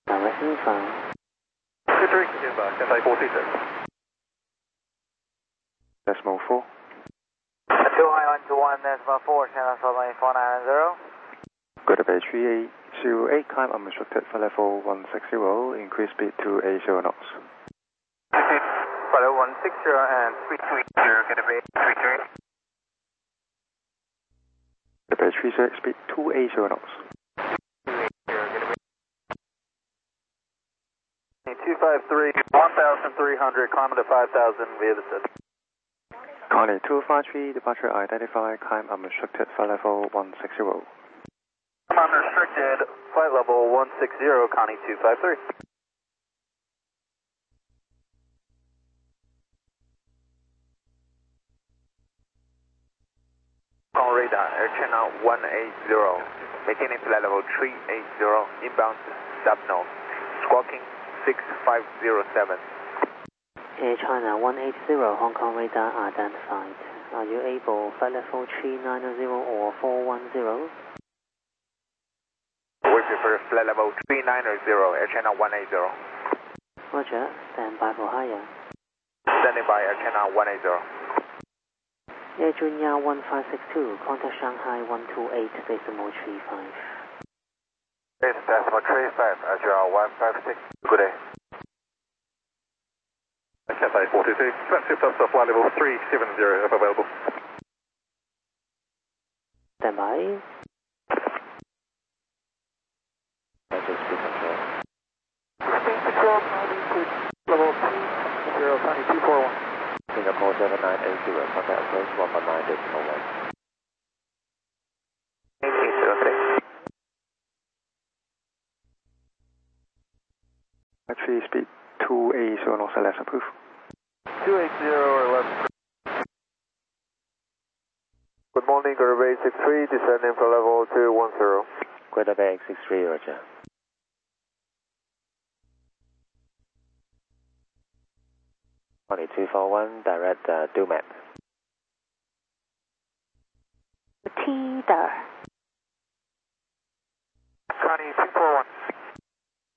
Direct info. Considering inbound, FA 46. Decimal 4. 2-1-1-4, channel 490. Good Bay 3808, climb unrestricted for level 160, increase speed to 80 knots. Follow 160 and 320, get a Bay 33. Good Bay 36, speed 280 knots. 253, 1,300, climbing to 5,000 via the city. Connie 253, departure identified, climb unrestricted for level 160. I'm unrestricted, flight level 160, Connie 253. Call radar, air channel 180, maintaining flight level 380, inbound subnorm, squawking 6507. Air China 180, Hong Kong radar identified. Are you able flight level 390 or 410? We prefer flight level 390, air channel 180. Roger, stand by for higher. Standing by, air channel 180. Air Junior 1562, contact Shanghai 128, decimal 35. It's decimal 35, Azure 156. Good day. FA 42, flat shift up to flight level 370 if available. Stand by. Speed control. Speed control, level 3, Connie 241. Singapore 7980, contact approach 119 decimal 1. 1803. Actually, speed 280 knots or less approved. 280 or less. Good morning, Greater Bay 63, descending for level 210. Greater Bay 63, roger. Connie 241, direct do map. Teeter.